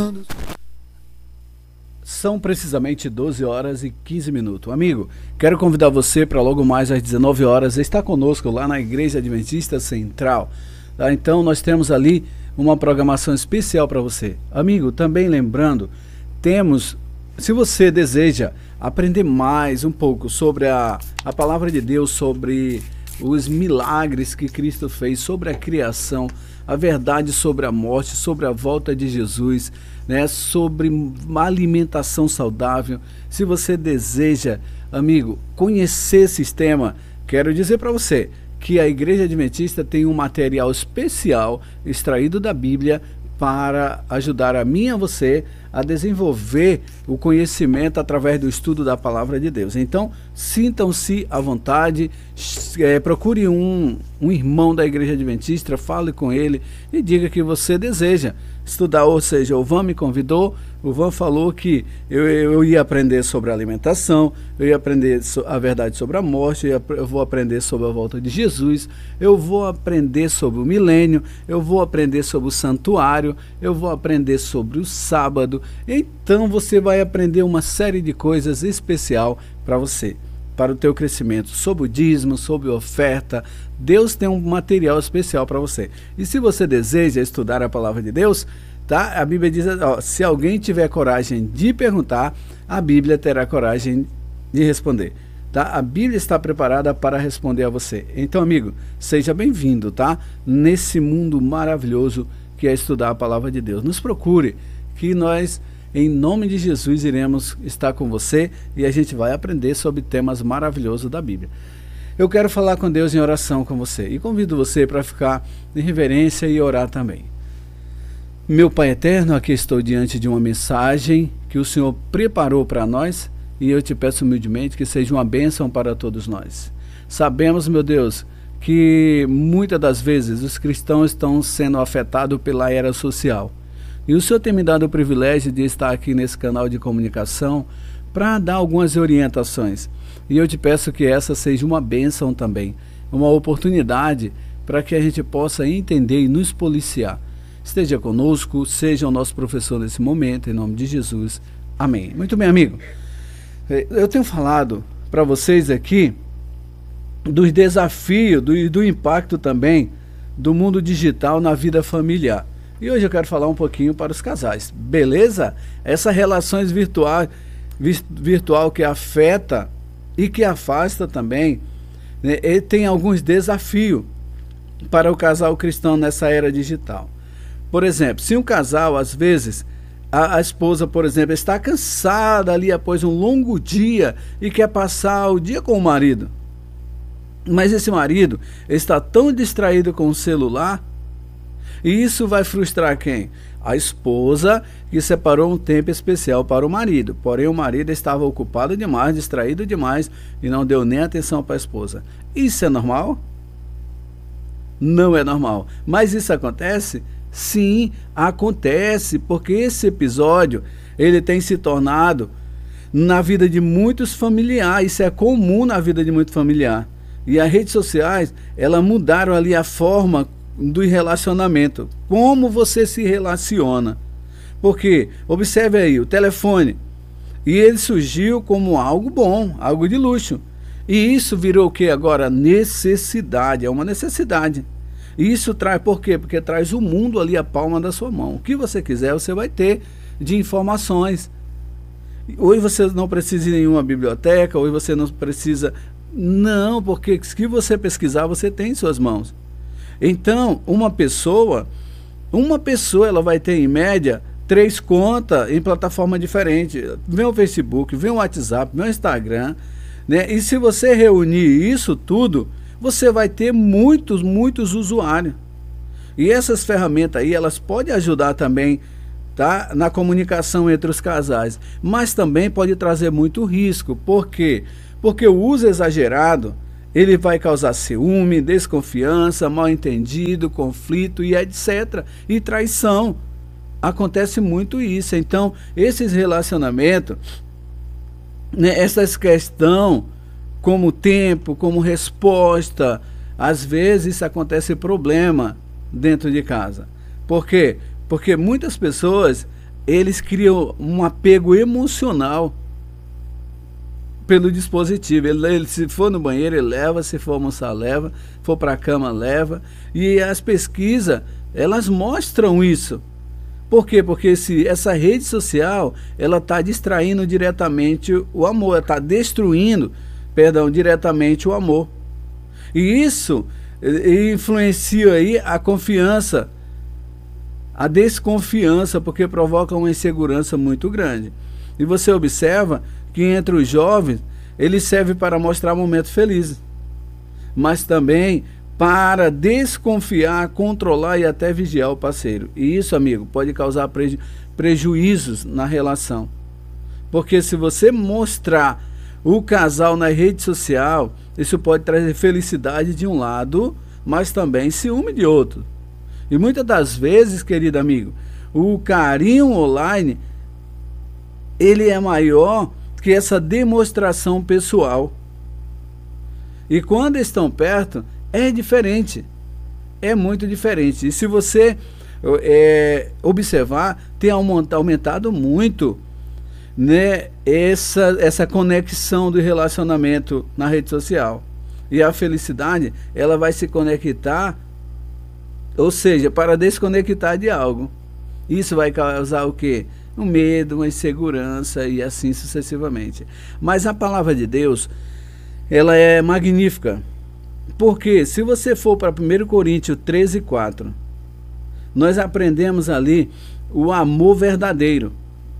São precisamente 12 horas e 15 minutos. Amigo, quero convidar você para logo mais às 19 horas estar conosco lá na Igreja Adventista Central. Tá? Então nós temos ali uma programação especial para você. Amigo, também lembrando, temos, se você deseja aprender mais um pouco sobre a palavra de Deus, sobre os milagres que Cristo fez, sobre a criação, a verdade sobre a morte, sobre a volta de Jesus, né, sobre uma alimentação saudável. Se você deseja, amigo, conhecer esse sistema, quero dizer para você que a Igreja Adventista tem um material especial extraído da Bíblia para ajudar a mim e a você a desenvolver o conhecimento através do estudo da Palavra de Deus. Então, sintam-se à vontade, procure um irmão da Igreja Adventista, fale com ele e diga que você deseja estudar, ou seja, o Van me convidou, o Van falou que eu ia aprender sobre a alimentação, eu ia aprender a verdade sobre a morte, eu vou aprender sobre a volta de Jesus, eu vou aprender sobre o milênio, eu vou aprender sobre o santuário, eu vou aprender sobre o sábado. Então você vai aprender uma série de coisas especial para você, para o teu crescimento, sobre o dízimo, sobre oferta. Deus tem um material especial para você. E se você deseja estudar a palavra de Deus, tá? A Bíblia diz, se alguém tiver coragem de perguntar, a Bíblia terá coragem de responder. Tá? A Bíblia está preparada para responder a você. Então, amigo, seja bem-vindo, tá? Nesse mundo maravilhoso que é estudar a palavra de Deus. Nos procure, que nós, em nome de Jesus, iremos estar com você e a gente vai aprender sobre temas maravilhosos da Bíblia. Eu quero falar com Deus em oração com você e convido você para ficar em reverência e orar também. Meu Pai eterno, aqui estou diante de uma mensagem que o Senhor preparou para nós e eu te peço humildemente que seja uma bênção para todos nós. Sabemos, meu Deus, que muitas das vezes os cristãos estão sendo afetados pela era social. E o Senhor tem me dado o privilégio de estar aqui nesse canal de comunicação para dar algumas orientações. E eu te peço que essa seja uma bênção também, uma oportunidade para que a gente possa entender e nos policiar. Esteja conosco, seja o nosso professor nesse momento, em nome de Jesus. Amém. Muito bem, amigo. Eu tenho falado para vocês aqui dos desafios, do impacto também do mundo digital na vida familiar. E hoje eu quero falar um pouquinho para os casais, beleza? Essas relações virtual que afeta e que afasta também, né? E tem alguns desafios para o casal cristão nessa era digital. Por exemplo, se um casal, às vezes, a esposa, por exemplo, está cansada ali após um longo dia e quer passar o dia com o marido, mas esse marido está tão distraído com o celular. E isso vai frustrar quem? A esposa, que separou um tempo especial para o marido. Porém, o marido estava ocupado demais, distraído demais e não deu nem atenção para a esposa. Isso é normal? Não é normal. Mas isso acontece? Sim, acontece, porque esse episódio ele tem se tornado na vida de muitos familiares. Isso é comum na vida de muito familiar. E as redes sociais, elas mudaram ali a forma do relacionamento, como você se relaciona. Porque, observe aí, o telefone, e ele surgiu como algo bom, algo de luxo. E isso virou o que agora? Necessidade, é uma necessidade. E isso traz, por quê? Porque traz o mundo ali à palma da sua mão. O que você quiser, você vai ter de informações. Hoje você não precisa de nenhuma biblioteca, hoje você não precisa... Não, porque se você pesquisar, você tem em suas mãos. Então, uma pessoa ela vai ter em média 3 contas em plataforma diferente. Vem o Facebook, vem o WhatsApp, vem o Instagram, né? E se você reunir isso tudo, você vai ter muitos usuários. E essas ferramentas aí, elas podem ajudar também, tá? Na comunicação entre os casais, mas também pode trazer muito risco. Por quê? Porque o uso exagerado, ele vai causar ciúme, desconfiança, mal-entendido, conflito e etc. E traição. Acontece muito isso. Então, esses relacionamentos, né, essas questões, como tempo, como resposta, às vezes acontece problema dentro de casa. Por quê? Porque muitas pessoas eles criam um apego emocional pelo dispositivo. Ele, se for no banheiro, ele leva, se for almoçar, leva, for para a cama, leva. E as pesquisas, elas mostram isso. Por quê? Porque essa rede social, ela está distraindo diretamente o amor, está destruindo, diretamente o amor. E isso influencia aí a confiança, a desconfiança, porque provoca uma insegurança muito grande. E você observa que entre os jovens, ele serve para mostrar momentos felizes, mas também para desconfiar, controlar e até vigiar o parceiro. E isso, amigo, pode causar prejuízos na relação. Porque se você mostrar o casal na rede social, isso pode trazer felicidade de um lado, mas também ciúme de outro. E muitas das vezes, querido amigo, o carinho online, ele é maior que essa demonstração pessoal. E quando estão perto, é diferente, é muito diferente. E se você observar, tem aumentado muito, né, essa conexão do relacionamento na rede social. E a felicidade, ela vai se conectar, ou seja, para desconectar de algo. Isso vai causar o quê? Um medo, uma insegurança e assim sucessivamente. Mas a palavra de Deus, ela é magnífica. Porque se você for para 1 Coríntios 13:4, nós aprendemos ali o amor verdadeiro.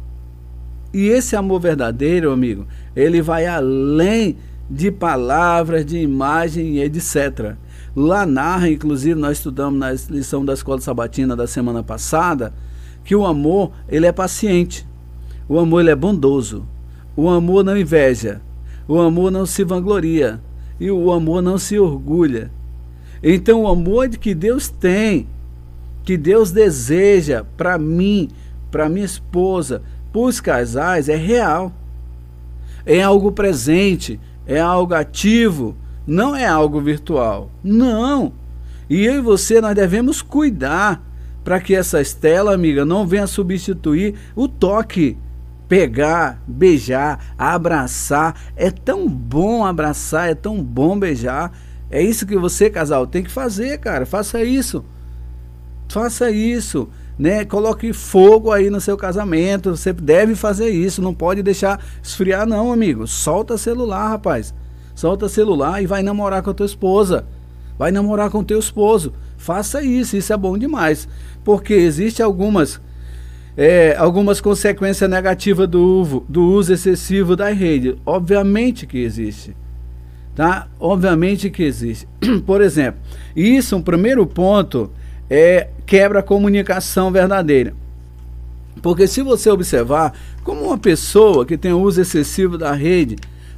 E esse amor verdadeiro, amigo, ele vai além de palavras, de imagem e etc. Lá narra, inclusive nós estudamos na lição da Escola Sabatina da semana passada, que o amor, ele é paciente. O amor, ele é bondoso. O amor não inveja. O amor não se vangloria. E o amor não se orgulha. Então o amor que Deus tem, que Deus deseja para mim, para minha esposa, para os casais, é real. É algo presente, é algo ativo, não é algo virtual. Não. E eu e você, nós devemos cuidar para que essa estela, amiga, não venha substituir o toque. Pegar, beijar, abraçar. É tão bom abraçar, é tão bom beijar. É isso que você, casal, tem que fazer, cara. Faça isso. Faça isso, né? Coloque fogo aí no seu casamento. Você deve fazer isso. Não pode deixar esfriar, não, amigo. Solta celular, rapaz. Solta celular e vai namorar com a tua esposa. Vai namorar com o teu esposo. Faça isso. Isso é bom demais. Porque existe algumas consequências negativas do uso excessivo da rede. Obviamente que existe. Tá? Obviamente que existe. Por exemplo, isso, um primeiro ponto, quebra a comunicação verdadeira. Porque se você observar, como uma pessoa que tem uso excessivo da rede,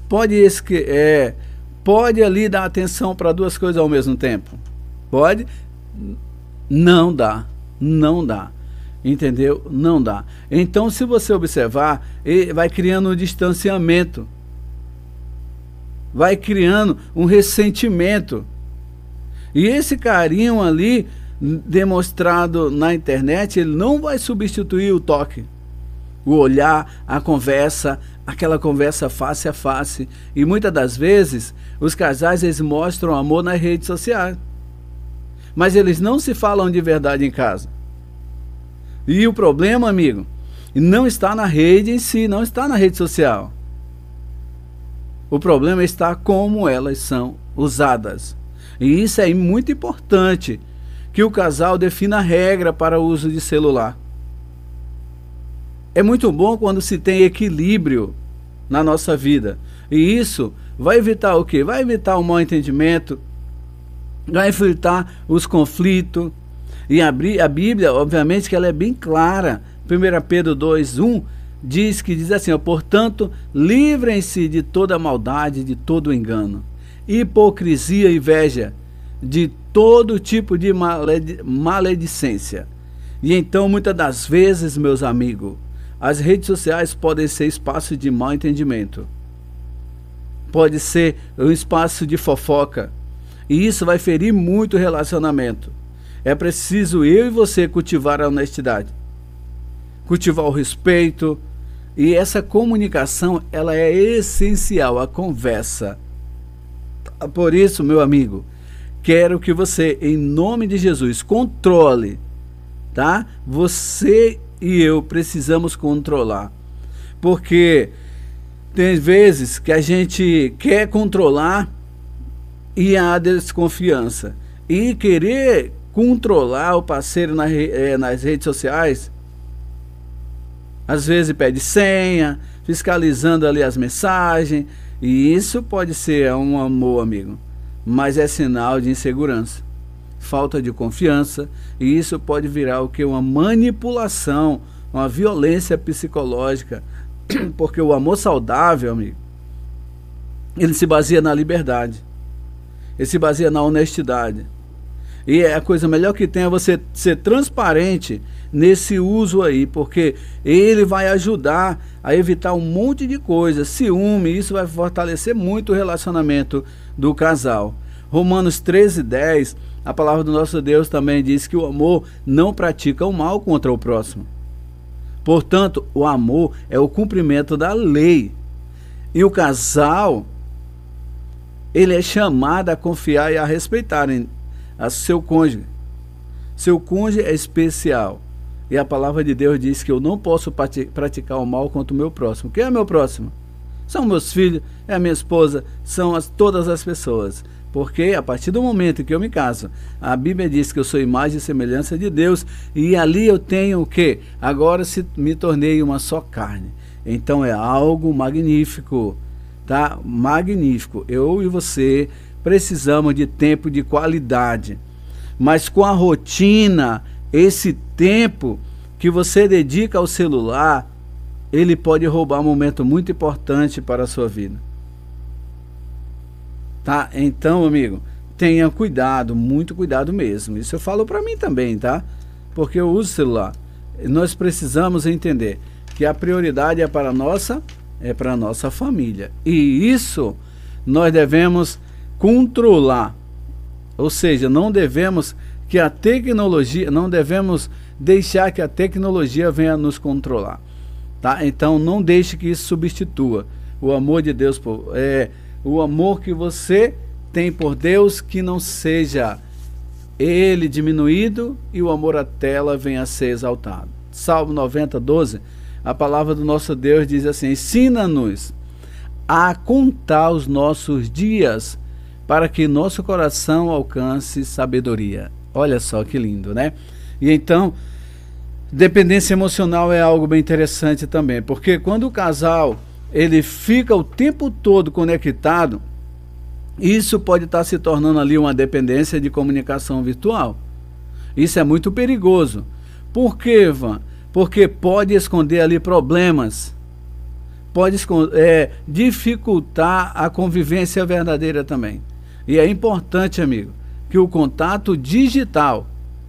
pode ali dar atenção para duas coisas ao mesmo tempo? Pode? Não dá. Não dá. Entendeu? Não dá. Então, se você observar, vai criando um distanciamento, vai criando um ressentimento. E esse carinho ali, demonstrado na internet, ele não vai substituir o toque, o olhar, a conversa, aquela conversa face a face. E muitas das vezes, os casais, eles mostram amor nas redes sociais, mas eles não se falam de verdade em casa. E o problema, amigo, não está na rede em si, não está na rede social. O problema está como elas são usadas. E isso é muito importante, que o casal defina a regra para o uso de celular. É muito bom quando se tem equilíbrio na nossa vida. E isso vai evitar o quê? Vai evitar o mal entendimento, vai evitar os conflitos. E a Bíblia, obviamente, que ela é bem clara. 1 Pedro 2:1 diz assim, ó, portanto, livrem-se de toda maldade, de todo engano, hipocrisia e inveja, de todo tipo de maledicência. E então, muitas das vezes, meus amigos, as redes sociais podem ser espaço de mal entendimento. Pode ser um espaço de fofoca. E isso vai ferir muito o relacionamento. É preciso eu e você cultivar a honestidade. cultivar o respeito. E essa comunicação, ela é essencial, a conversa. Por isso, meu amigo, quero que você, em nome de Jesus, controle, tá? Você e eu precisamos controlar. Porque tem vezes que a gente quer controlar e há desconfiança. E querer controlar o parceiro nas redes sociais, às vezes pede senha, fiscalizando ali as mensagens, e isso pode ser um amor, amigo, mas é sinal de insegurança, falta de confiança, e isso pode virar o que? Uma manipulação, uma violência psicológica, porque o amor saudável, amigo, ele se baseia na liberdade, ele se baseia na honestidade, e a coisa melhor que tem é você ser transparente nesse uso aí, porque ele vai ajudar a evitar um monte de coisas, ciúme, isso vai fortalecer muito o relacionamento do casal. Romanos 13:10, a palavra do nosso Deus também diz que o amor não pratica o mal contra o próximo. Portanto, o amor é o cumprimento da lei. E o casal, ele é chamado a confiar e a respeitarem a seu cônjuge. Seu cônjuge é especial. E a palavra de Deus diz que eu não posso praticar o mal contra o meu próximo. Quem é meu próximo? São meus filhos, é a minha esposa, são todas as pessoas. Porque a partir do momento que eu me caso, a Bíblia diz que eu sou imagem e semelhança de Deus, e ali eu tenho o quê? Agora me tornei uma só carne. Então é algo magnífico, tá? Magnífico. Eu e você precisamos de tempo de qualidade. Mas com a rotina, esse tempo que você dedica ao celular, ele pode roubar um momento muito importante para a sua vida. Tá? Então, amigo, tenha cuidado, muito cuidado mesmo. Isso eu falo para mim também, tá? Porque eu uso o celular. Nós precisamos entender que a prioridade é para a nossa família. E isso nós devemos controlar. Ou seja, não devemos deixar que a tecnologia venha nos controlar, tá? Então não deixe que isso substitua o amor de Deus, o amor que você tem por Deus, que não seja ele diminuído e o amor à tela venha a ser exaltado. Salmo 90:12, a palavra do nosso Deus diz assim: ensina-nos a contar os nossos dias, para que nosso coração alcance sabedoria. Olha só que lindo, né? E então, dependência emocional é algo bem interessante também, porque quando o casal ele fica o tempo todo conectado, isso pode estar se tornando ali uma dependência de comunicação virtual. Isso é muito perigoso. Por quê, Ivan? Porque pode esconder ali problemas, pode dificultar a convivência verdadeira também. E é importante, amigo, que o contato digital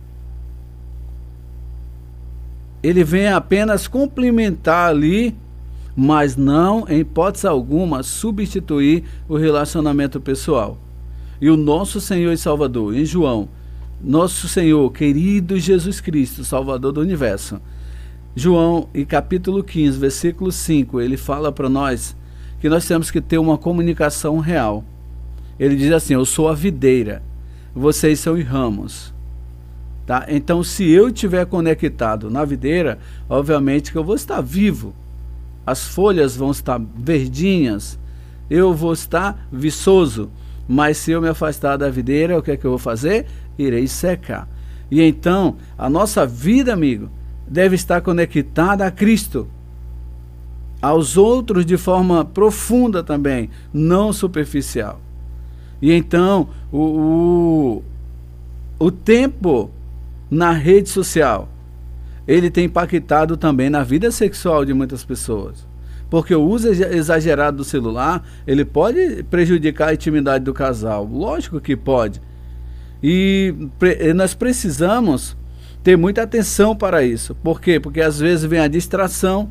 ele venha apenas complementar ali, mas não, em hipótese alguma, substituir o relacionamento pessoal. E o nosso Senhor e Salvador, em João, nosso Senhor, querido Jesus Cristo, Salvador do Universo, João, e capítulo 15, versículo 5, ele fala para nós que nós temos que ter uma comunicação real. Ele diz assim: eu sou a videira, vocês são os ramos. Tá? Então, se eu estiver conectado na videira, obviamente que eu vou estar vivo. As folhas vão estar verdinhas, eu vou estar viçoso. Mas se eu me afastar da videira, o que é que eu vou fazer? Irei secar. E então, a nossa vida, amigo, deve estar conectada a Cristo, aos outros de forma profunda também, não superficial. E então, o tempo na rede social, ele tem impactado também na vida sexual de muitas pessoas. Porque o uso exagerado do celular, ele pode prejudicar a intimidade do casal. Lógico que pode. E nós precisamos ter muita atenção para isso. Por quê? Porque às vezes vem a distração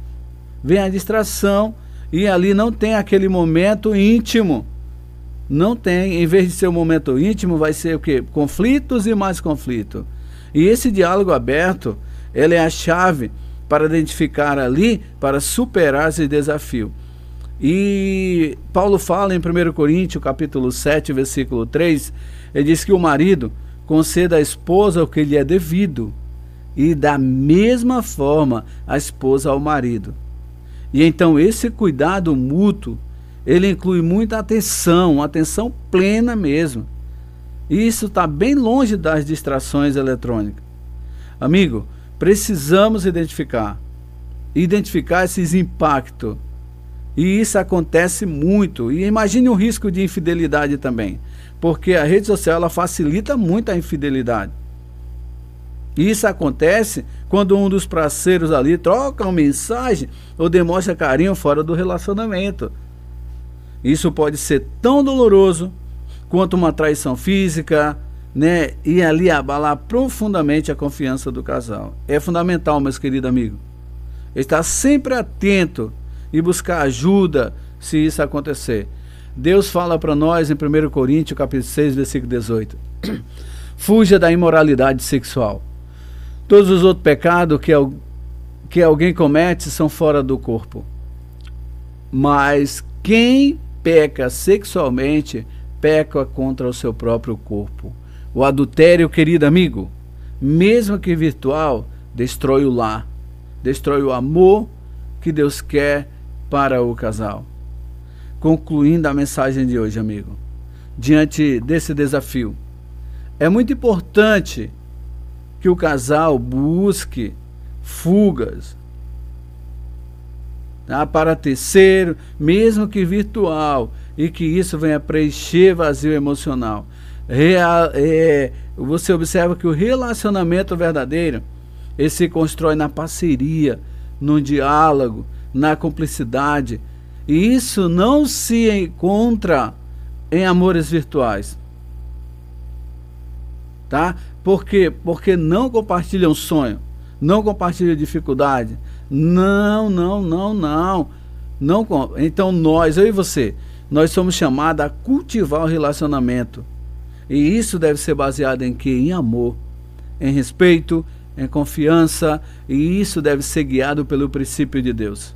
e ali não tem aquele momento íntimo. Não tem, em vez de ser um momento íntimo, vai ser o quê? Conflitos e mais conflito. E esse diálogo aberto, ele é a chave para identificar ali, para superar esse desafio. E Paulo fala em 1 Coríntios, capítulo 7, versículo 3, ele diz que o marido conceda à esposa o que lhe é devido, e da mesma forma a esposa ao marido. E então esse cuidado mútuo, ele inclui muita atenção, uma atenção plena mesmo. E isso está bem longe das distrações eletrônicas. Amigo, precisamos identificar esses impactos. E isso acontece muito. E imagine o risco de infidelidade também. Porque a rede social ela facilita muito a infidelidade. E isso acontece quando um dos parceiros ali troca uma mensagem ou demonstra carinho fora do relacionamento. Isso pode ser tão doloroso quanto uma traição física, né? E ali abalar profundamente a confiança do casal. É fundamental, meus queridos amigos, estar sempre atento e buscar ajuda se isso acontecer. Deus fala para nós em 1 Coríntios, capítulo 6, versículo 18. Fuja da imoralidade sexual. Todos os outros pecados que alguém comete são fora do corpo. Mas quem peca sexualmente, peca contra o seu próprio corpo. O adultério, querido amigo, mesmo que virtual, destrói o lar, destrói o amor que Deus quer para o casal. Concluindo a mensagem de hoje, amigo, diante desse desafio, é muito importante que o casal busque fugas, tá, para terceiro, mesmo que virtual, e que isso venha preencher vazio emocional. Você observa que o relacionamento verdadeiro, ele se constrói na parceria, no diálogo, na cumplicidade, e isso não se encontra em amores virtuais, tá? Por quê? Porque não compartilham sonho, não compartilham dificuldade, não. Então eu e você, nós somos chamados a cultivar o relacionamento, e isso deve ser baseado em quê? Em amor, em respeito, em confiança, e isso deve ser guiado pelo princípio de Deus.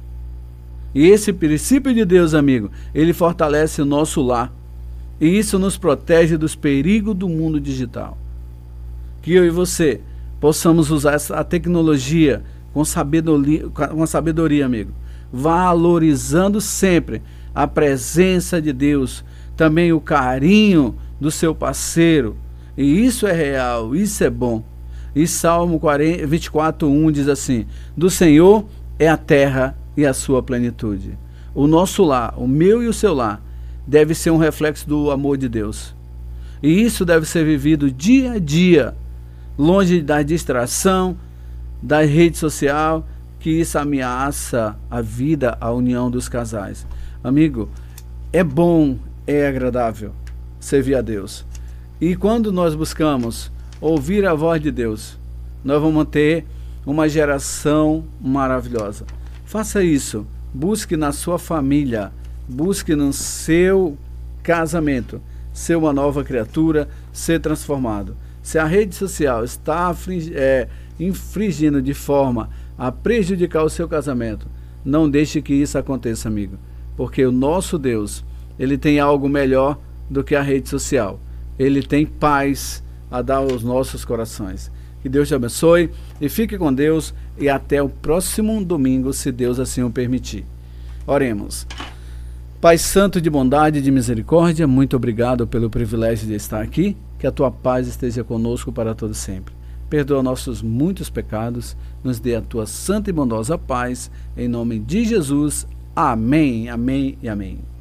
E esse princípio de Deus, amigo, ele fortalece o nosso lar. E isso nos protege dos perigos do mundo digital. Que eu e você possamos usar a tecnologia com sabedoria, amigo. Valorizando sempre a presença de Deus, também o carinho do seu parceiro. E isso é real, isso é bom. E Salmo 24:1 diz assim: do Senhor é a terra e a sua plenitude. O nosso lar, o meu e o seu lar, deve ser um reflexo do amor de Deus. E isso deve ser vivido dia a dia, longe da distração, da rede social, que isso ameaça a vida, a união dos casais. Amigo, é bom, é agradável servir a Deus. E quando nós buscamos ouvir a voz de Deus, nós vamos ter uma geração maravilhosa. Faça isso, busque na sua família, busque no seu casamento, ser uma nova criatura, ser transformado. Se a rede social está infringindo de forma a prejudicar o seu casamento, não deixe que isso aconteça, amigo, porque o nosso Deus, ele tem algo melhor do que a rede social. Ele tem paz a dar aos nossos corações. Que Deus te abençoe e fique com Deus, e até o próximo domingo, se Deus assim o permitir. Oremos. Pai santo de bondade e de misericórdia, muito obrigado pelo privilégio de estar aqui. Que a tua paz esteja conosco para todo sempre. Perdoa nossos muitos pecados, nos dê a tua santa e bondosa paz, em nome de Jesus. Amém, amém e amém.